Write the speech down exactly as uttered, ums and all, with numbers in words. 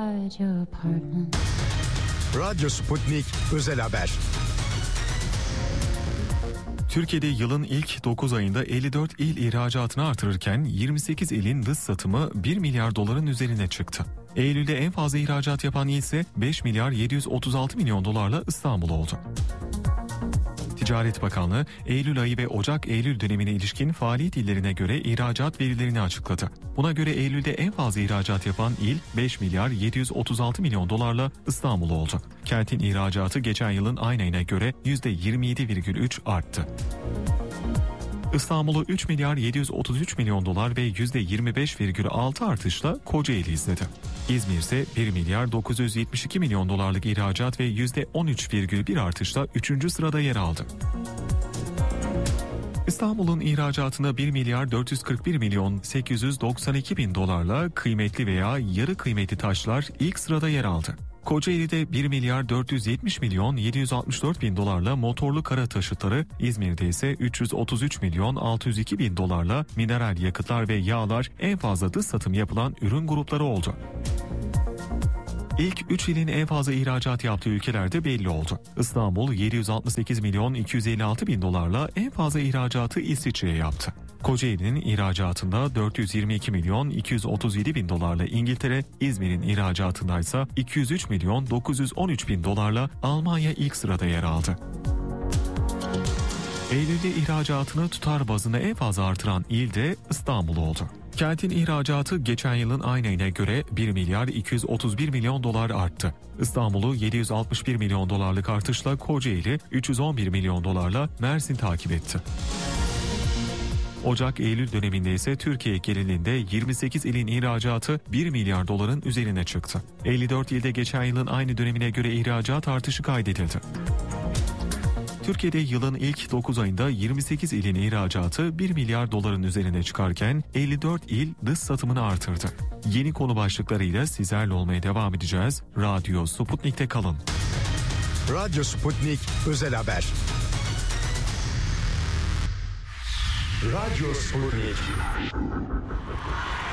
outside your apartment. Radyo Sputnik Özel Haber. Türkiye'de yılın ilk dokuz ayında elli dört il ihracatını artırırken yirmi sekiz ilin dış satımı bir milyar doların üzerine çıktı. Eylül'de en fazla ihracat yapan il ise beş milyar yedi yüz otuz altı milyon dolarla İstanbul oldu. Ticaret Bakanlığı, Eylül ayı ve Ocak-Eylül dönemine ilişkin faaliyet illerine göre ihracat verilerini açıkladı. Buna göre Eylül'de en fazla ihracat yapan il beş milyar yedi yüz otuz altı milyon dolarla İstanbul oldu. Kentin ihracatı geçen yılın aynı ayına göre yüzde yirmi yedi virgül üç arttı. İstanbul'u üç milyar yedi yüz otuz üç milyon dolar ve yüzde yirmi beş virgül altı artışla Kocaeli izledi. İzmir ise bir milyar dokuz yüz yetmiş iki milyon dolarlık ihracat ve yüzde on üç virgül bir artışla üçüncü sırada yer aldı. İstanbul'un ihracatına bir milyar dört yüz kırk bir milyon sekiz yüz doksan iki bin dolarla kıymetli veya yarı kıymetli taşlar ilk sırada yer aldı. Kocaeli'de bir milyar dört yüz yetmiş milyon yedi yüz altmış dört bin dolarla motorlu kara taşıtları, İzmir'de ise üç yüz otuz üç milyon altı yüz iki bin dolarla mineral yakıtlar ve yağlar en fazla dış satım yapılan ürün grupları oldu. İlk üç ilin en fazla ihracat yaptığı ülkelerde belli oldu. İstanbul yedi yüz altmış sekiz milyon iki yüz elli altı bin dolarla en fazla ihracatı İsviçre'ye yaptı. Kocaeli'nin ihracatında dört yüz yirmi iki milyon iki yüz otuz yedi bin dolarla İngiltere, İzmir'in ihracatında ise iki yüz üç milyon dokuz yüz on üç bin dolarla Almanya ilk sırada yer aldı. Eylül'de ihracatını tutar bazında en fazla artıran il de İstanbul oldu. Kentin ihracatı geçen yılın aynı ayına göre bir milyar iki yüz otuz bir milyon dolar arttı. İstanbul'u yedi yüz altmış bir milyon dolarlık artışla Kocaeli üç yüz on bir milyon dolarla Mersin takip etti. Ocak-Eylül döneminde ise Türkiye genelinde yirmi sekiz ilin ihracatı bir milyar doların üzerine çıktı. elli dört ilde geçen yılın aynı dönemine göre ihracat artışı kaydedildi. Türkiye'de yılın ilk dokuz ayında yirmi sekiz ilin ihracatı bir milyar doların üzerine çıkarken elli dört il dış satımını artırdı. Yeni konu başlıklarıyla sizlerle olmaya devam edeceğiz. Radyo Sputnik'te kalın. Radyo Sputnik Özel Haber. Radyo Sputnik.